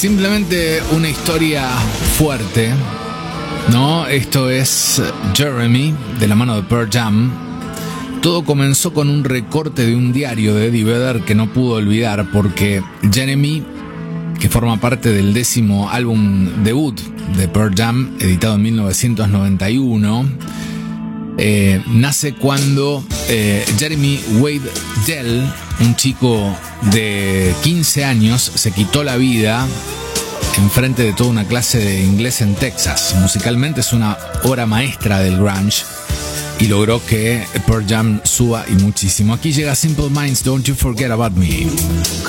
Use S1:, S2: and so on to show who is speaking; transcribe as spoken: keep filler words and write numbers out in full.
S1: Simplemente una historia fuerte, ¿no? Esto es Jeremy, de la mano de Pearl Jam. Todo comenzó con un recorte de un diario de Eddie Vedder que no pudo olvidar, porque Jeremy, que forma parte del décimo álbum debut de Pearl Jam, editado en mil novecientos noventa y uno, eh, nace cuando eh, Jeremy Wade Dell, un chico de quince años, se quitó la vida enfrente de toda una clase de inglés en Texas. Musicalmente es una obra maestra del grunge y logró que Pearl Jam suba y muchísimo. Aquí llega Simple Minds, Don't You Forget About Me.